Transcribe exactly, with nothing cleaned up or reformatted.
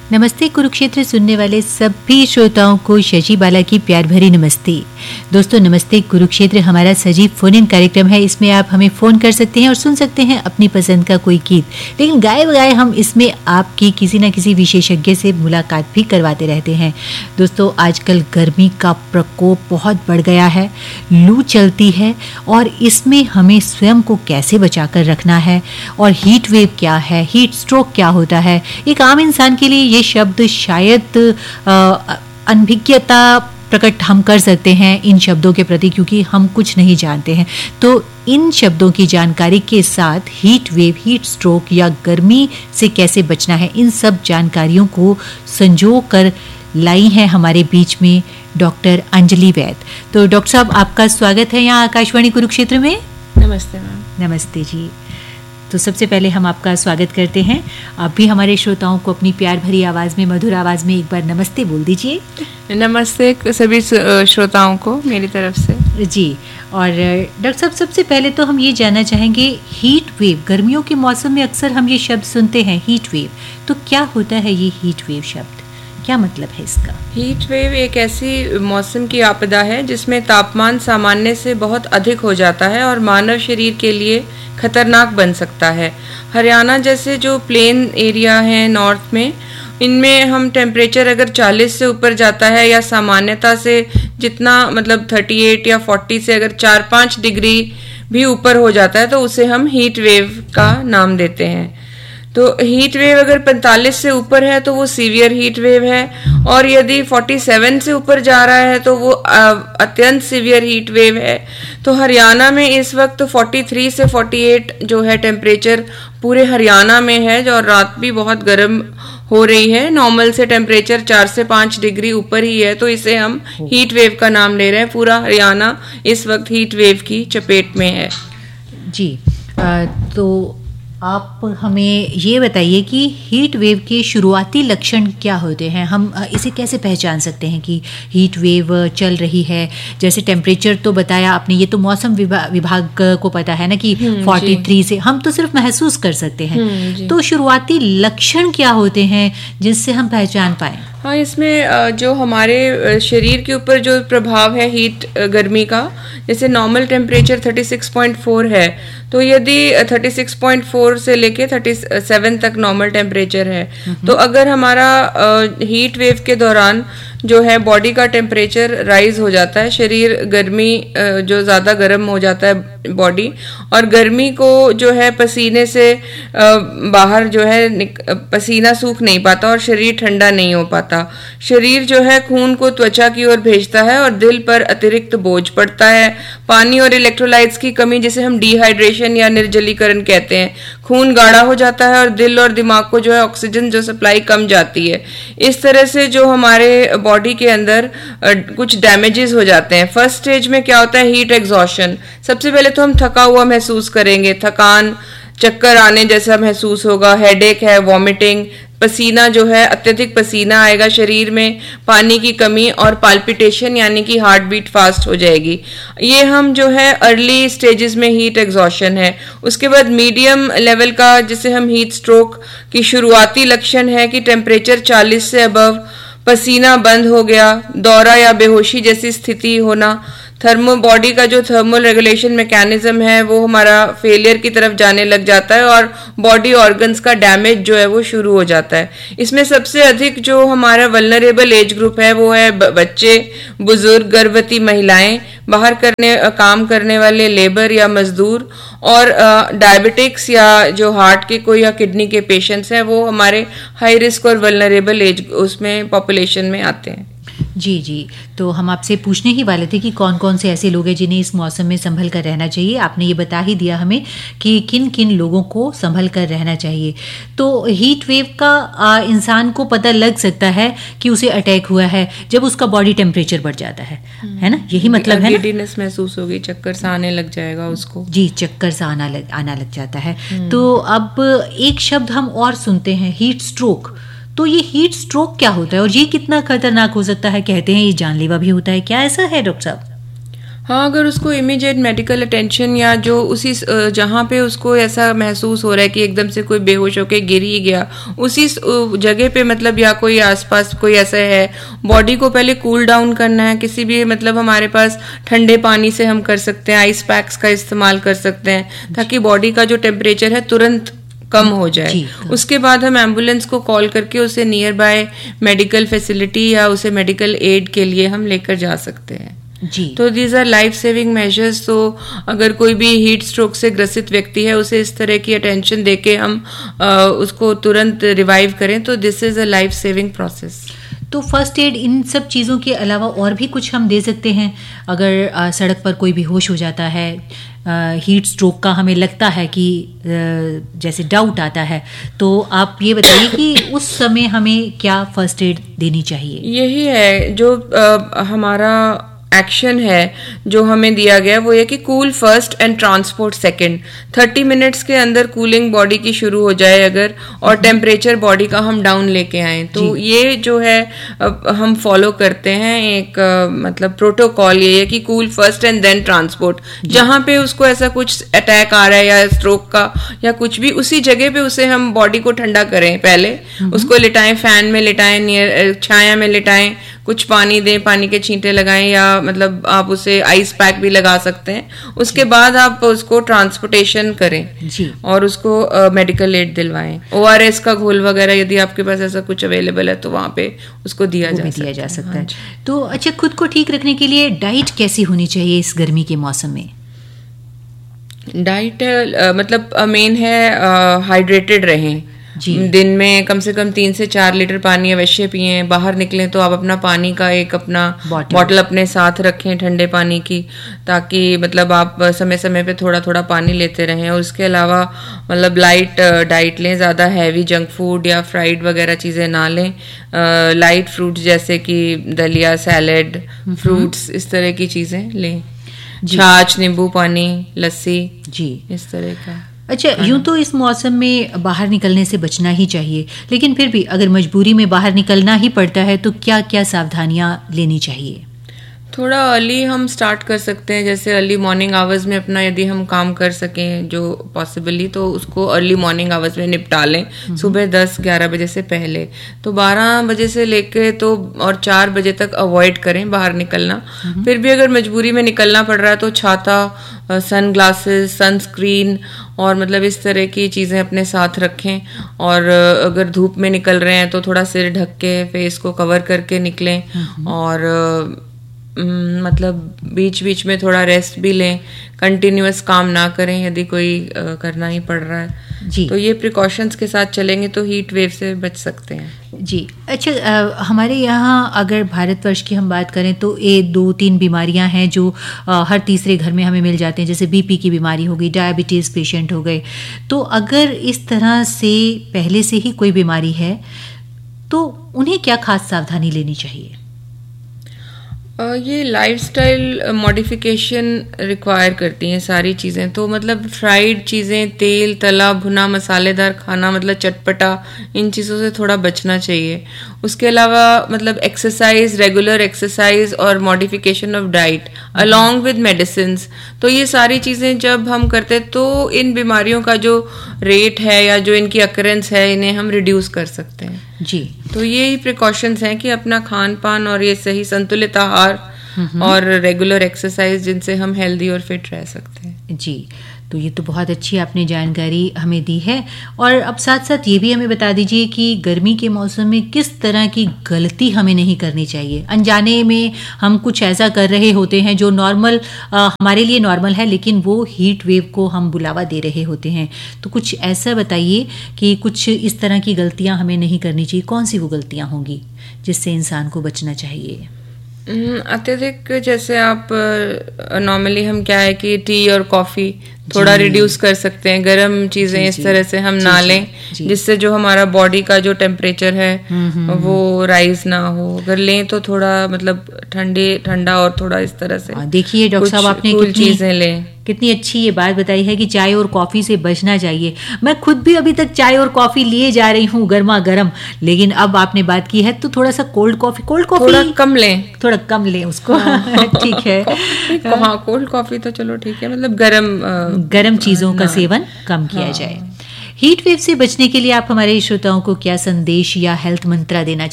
नमस्ते कुरुक्षेत्र सुनने वाले सभी श्रोताओं को शशि बाला की प्यार भरी नमस्ते। दोस्तों नमस्ते कुरुक्षेत्र हमारा सजीव फोन इन कार्यक्रम है। इसमें आप हमें फ़ोन कर सकते हैं और सुन सकते हैं अपनी पसंद का कोई गीत, लेकिन गाए बगाए हम इसमें आपकी किसी न किसी विशेषज्ञ से मुलाकात भी करवाते रहते हैं। दोस्तों आजकल गर्मी का प्रकोप बहुत बढ़ गया है, लू चलती है और इसमें हमें स्वयं को कैसे बचा कर रखना है, और हीट वेव क्या है, हीट स्ट्रोक क्या होता है। एक आम इंसान के लिए ये शब्द शायद अनभिज्ञता प्रकट हम कर सकते हैं इन शब्दों के प्रति, क्योंकि हम कुछ नहीं जानते हैं। तो इन शब्दों की जानकारी के साथ हीट वेव, हीट स्ट्रोक या गर्मी से कैसे बचना है, इन सब जानकारियों को संजो कर लाई हैं हमारे बीच में डॉक्टर अंजलि वैद। तो डॉक्टर साहब आपका स्वागत है यहाँ आकाशवाणी कुरुक्षेत्र में। नमस्ते मैम। नमस्ते जी। तो सबसे पहले हम आपका स्वागत करते हैं। आप भी हमारे श्रोताओं को अपनी प्यार भरी आवाज़ में, मधुर आवाज़ में एक बार नमस्ते बोल दीजिए। नमस्ते सभी श्रोताओं को मेरी तरफ से। जी। और डॉक्टर साहब सबसे पहले तो हम ये जानना चाहेंगे, हीट वेव, गर्मियों के मौसम में अक्सर हम ये शब्द सुनते हैं हीट वेव, तो क्या होता है ये हीट वेव शब्द, क्या मतलब है इसका? हीट वेव एक ऐसी मौसम की आपदा है जिसमें तापमान सामान्य से बहुत अधिक हो जाता है और मानव शरीर के लिए खतरनाक बन सकता है। हरियाणा जैसे जो प्लेन एरिया है नॉर्थ में, इनमें हम टेम्परेचर अगर चालीस से ऊपर जाता है या सामान्यता से जितना मतलब अड़तीस या चालीस से अगर चार पाँच डिग्री भी ऊपर हो जाता है तो उसे हम हीट वेव का नाम देते हैं। तो हीट वेव अगर पैंतालीस से ऊपर है तो वो सीवियर हीट वेव है, और यदि सैंतालीस से ऊपर जा रहा है तो वो अत्यंत सीवियर हीट वेव है। तो हरियाणा में इस वक्त तैंतालीस से अड़तालीस जो है टेम्परेचर पूरे हरियाणा में है, जो रात भी बहुत गर्म हो रही है। नॉर्मल से टेम्परेचर चार से पाँच डिग्री ऊपर ही है, तो इसे हम हीट वेव का नाम ले रहे हैं। पूरा हरियाणा इस वक्त हीट वेव की चपेट में है। जी। आ, तो आप हमें ये बताइए कि हीट वेव के शुरुआती लक्षण क्या होते हैं, हम इसे कैसे पहचान सकते हैं कि हीट वेव चल रही है। जैसे टेम्परेचर तो बताया आपने, ये तो मौसम विभाग विभाग को पता है ना कि तैंतालीस से हम तो सिर्फ महसूस कर सकते हैं। तो शुरुआती लक्षण क्या होते हैं जिससे हम पहचान पाएं? हाँ, इसमें जो हमारे शरीर के ऊपर जो प्रभाव है हीट गर्मी का, जैसे नॉर्मल टेम्परेचर छत्तीस पॉइंट चार है, तो यदि छत्तीस पॉइंट चार से लेके सैंतीस तक नॉर्मल टेम्परेचर है, तो अगर हमारा हीट वेव के दौरान जो है बॉडी का टेम्परेचर राइज हो जाता है, शरीर गर्मी जो ज़्यादा गर्म हो जाता है बॉडी, और गर्मी को जो है पसीने से बाहर जो है पसीना सूख नहीं पाता और शरीर ठंडा नहीं हो पाता। शरीर जो है खून को त्वचा की ओर भेजता है और दिल पर अतिरिक्त बोझ पड़ता है। पानी और इलेक्ट्रोलाइट्स की कमी, जिसे हम डिहाइड्रेशन या निर्जलीकरण कहते हैं, खून गाढ़ा हो जाता है और दिल और दिमाग को जो है ऑक्सीजन जो सप्लाई कम जाती है। इस तरह से जो हमारे बॉडी के अंदर कुछ डैमेजेस हो जाते हैं। फर्स्ट स्टेज में क्या होता है, हीट एग्जॉशन। सबसे पहले तो हम थका हुआ महसूस करेंगे, थकान, चक्कर आने जैसा महसूस होगा, हेडेक है, वॉमिटिंग, पसीना जो है अत्यधिक पसीना आएगा शरीर में, पानी की कमी और पाल्पिटेशन यानी कि हार्ट बीट फास्ट हो जाएगी। ये हम जो है अर्ली स्टेजेस में हीट एग्जॉशन है। उसके बाद मीडियम लेवल का, जिसे हम हीट स्ट्रोक की शुरुआती लक्षण है कि टेम्परेचर चालीस से अबव, पसीना बंद हो गया, दौरा या बेहोशी जैसी स्थिति होना, थर्मो बॉडी का जो थर्मल रेगुलेशन मैकेनिज्म है वो हमारा फेलियर की तरफ जाने लग जाता है और बॉडी ऑर्गन्स का डैमेज जो है वो शुरू हो जाता है। इसमें सबसे अधिक जो हमारा वल्नरेबल एज ग्रुप है वो है बच्चे, बुजुर्ग, गर्भवती महिलाएं, बाहर करने काम करने वाले लेबर या मजदूर, और डायबिटिक्स या जो हार्ट के कोई या किडनी के पेशेंट्स हैं, वो हमारे हाई रिस्क और वल्नरेबल एज उसमें पॉपुलेशन में आते हैं। जी जी। तो हम आपसे पूछने ही वाले थे कि कौन कौन से ऐसे लोग हैं जिन्हें इस मौसम में संभल कर रहना चाहिए। आपने ये बता ही दिया हमें कि किन किन लोगों को संभल कर रहना चाहिए। तो हीट वेव का आ, इंसान को पता लग सकता है कि उसे अटैक हुआ है जब उसका बॉडी टेम्परेचर बढ़ जाता है, है ना? यही मतलब है ना? गिडीनेस महसूस होगी, चक्कर सा आने लग जाएगा उसको। जी, चक्कर सा आना लग आना लग जाता है। तो अब एक शब्द हम और सुनते हैं, हीट स्ट्रोक। तो ये हीट स्ट्रोक क्या होता है और ये कितना खतरनाक हो सकता है? कहते हैं ये जानलेवा भी होता है, क्या ऐसा है डॉक्टर साहब? हाँ, अगर उसको इमीडिएट मेडिकल अटेंशन या जो उसी जहाँ पे उसको ऐसा महसूस हो रहा है कि एकदम से कोई बेहोश होके गिर ही गया, उसी जगह पे मतलब या कोई आसपास कोई ऐसा है, बॉडी को पहले कूल डाउन करना है। किसी भी मतलब हमारे पास ठंडे पानी से हम कर सकते हैं, आइस पैक्स का इस्तेमाल कर सकते हैं ताकि बॉडी का जो टेम्परेचर है तुरंत कम हो जाए। उसके बाद हम एम्बुलेंस को कॉल करके उसे नियर बाय मेडिकल फैसिलिटी या उसे मेडिकल एड के लिए हम लेकर जा सकते हैं जी। तो these our life saving measures. तो अगर कोई भी हीट स्ट्रोक से ग्रसित व्यक्ति है, उसे इस तरह की अटेंशन देके हम आ, उसको तुरंत रिवाइव करें, तो this is a life saving process. तो फर्स्ट एड इन सब चीज़ों के अलावा और भी कुछ हम दे सकते हैं? अगर आ, सड़क पर कोई बेहोश हो जाता है, हीट स्ट्रोक का हमें लगता है कि आ, जैसे डाउट आता है, तो आप ये बताइए कि उस समय हमें क्या फर्स्ट एड देनी चाहिए? यही है जो आ, हमारा एक्शन है जो हमें दिया गया, वो ये कि cool first and transport second. Thirty minutes के अंदर कूलिंग बॉडी की शुरू हो जाए अगर, और टेम्परेचर बॉडी का हम डाउन लेके आए, तो ये जो है हम फॉलो करते हैं एक मतलब प्रोटोकॉल। ये है कि cool first and then transport. जहां पे उसको ऐसा कुछ अटैक आ रहा है या स्ट्रोक का या कुछ भी, उसी जगह पे उसे हम बॉडी को ठंडा करें, पहले उसको लिटाएं, फैन में लिटाएं, नियर छाया में लिटाएं, कुछ पानी दें, पानी के छींटे लगाएं, या मतलब आप उसे आइस पैक भी लगा सकते हैं। उसके बाद आप उसको ट्रांसपोर्टेशन करें जी। और उसको मेडिकल एड दिलवाएं। ओआरएस का घोल वगैरह यदि आपके पास ऐसा कुछ अवेलेबल है तो वहां पे उसको दिया जा सकता, दिया जा सकता है। तो अच्छा, खुद को ठीक रखने के लिए डाइट कैसी होनी चाहिए इस गर्मी के मौसम में? डाइट मतलब मेन है हाइड्रेटेड रहें। दिन में कम से कम तीन से चार लीटर पानी अवश्य पिए। बाहर निकलें तो आप अपना पानी का एक अपना बॉटल अपने साथ रखें ठंडे पानी की, ताकि मतलब आप समय समय पे थोड़ा थोड़ा पानी लेते रहें। और उसके अलावा मतलब लाइट डाइट लें, ज़्यादा हैवी जंक फूड या फ्राइड वगैरह चीज़ें ना लें। लाइट फ्रूट्स जैसे कि दलिया, सैलेड, फ्रूट्स, इस तरह की चीज़ें लें। छाछ, नींबू पानी, लस्सी जी, इस तरह का। अच्छा, यूं तो इस मौसम में बाहर निकलने से बचना ही चाहिए, लेकिन फिर भी अगर मजबूरी में बाहर निकलना ही पड़ता है तो क्या क्या सावधानियां लेनी चाहिए? थोड़ा अर्ली हम स्टार्ट कर सकते हैं, जैसे अर्ली मॉर्निंग आवर्स में अपना यदि हम काम कर सकें जो पॉसिबली, तो उसको अर्ली मॉर्निंग आवर्स में निपटा लें, सुबह दस ग्यारह बजे से पहले। तो बारह बजे से लेके तो और चार बजे तक अवॉइड करें बाहर निकलना। फिर भी अगर मजबूरी में निकलना पड़ रहा है तो छाता, सन ग्लासेस, सनस्क्रीन और मतलब इस तरह की चीज़ें अपने साथ रखें। और अगर धूप में निकल रहे हैं तो थोड़ा सिर ढक के फेस को कवर करके निकलें, और मतलब बीच बीच में थोड़ा रेस्ट भी लें। कंटिन्यूअस काम ना करें यदि कोई आ, करना ही पड़ रहा है जी। तो ये प्रिकॉशंस के साथ चलेंगे तो हीट वेव से बच सकते हैं जी। अच्छा, आ, हमारे यहाँ अगर भारतवर्ष की हम बात करें तो ये दो तीन बीमारियां हैं जो आ, हर तीसरे घर में हमें मिल जाते हैं, जैसे बीपी की बीमारी हो गई, डायबिटीज़ पेशेंट हो गए। तो अगर इस तरह से पहले से ही कोई बीमारी है तो उन्हें क्या खास सावधानी लेनी चाहिए? Uh, ये लाइफस्टाइल मॉडिफिकेशन रिक्वायर करती हैं सारी चीज़ें। तो मतलब फ्राइड चीज़ें, तेल, तला भुना मसालेदार खाना, मतलब चटपटा, इन चीज़ों से थोड़ा बचना चाहिए। उसके अलावा मतलब एक्सरसाइज, रेगुलर एक्सरसाइज और modification of diet along with medicines, तो ये सारी चीज़ें जब हम करते तो इन बीमारियों का जो रेट है या जो इनकी अकरेंस है, इन्हें हम रिड्यूस कर सकते हैं जी। तो यही प्रिकॉशंस हैं कि अपना खान पान और ये सही संतुलित आहार और रेगुलर एक्सरसाइज, जिनसे हम हेल्दी और फिट रह सकते हैं जी। तो ये तो बहुत अच्छी आपने जानकारी हमें दी है। और अब साथ साथ ये भी हमें बता दीजिए कि गर्मी के मौसम में किस तरह की गलती हमें नहीं करनी चाहिए। अनजाने में हम कुछ ऐसा कर रहे होते हैं जो नॉर्मल हमारे लिए नॉर्मल है, लेकिन वो हीट वेव को हम बुलावा दे रहे होते हैं। तो कुछ ऐसा बताइए कि कुछ इस तरह की गलतियां हमें नहीं करनी चाहिए। कौन सी वो गलतियां होंगी जिससे इंसान को बचना चाहिए? अत्यधिक, जैसे आप नॉर्मली हम क्या है कि टी और कॉफ़ी थोड़ा रिड्यूस कर सकते हैं। गर्म चीजें इस तरह से हम ना लें जिससे जो हमारा बॉडी का जो टेम्परेचर है वो राइज ना हो। अगर लें तो थोड़ा मतलब ठंडे ठंडा और थोड़ा इस तरह से। देखिए डॉक्टर साहब, आपने कितनी चीजें लें, कितनी अच्छी ये बात बताई है कि चाय और कॉफी से बचना चाहिए। मैं खुद भी अभी तक चाय और कॉफी लिए जा रही हूँ गर्मा गर्म, लेकिन अब आपने बात की है तो थोड़ा सा कोल्ड कॉफी कोल्ड कॉफी थोड़ा कम लें, थोड़ा कम लें उसको। ठीक है, हाँ कोल्ड कॉफी तो चलो ठीक है, मतलब गर्म गर्म चीजों का सेवन कम किया जाए। हीट वेव से बचने के लिए आप हमारे श्रोताओं को क्या संदेश या हेल्थ मंत्र देना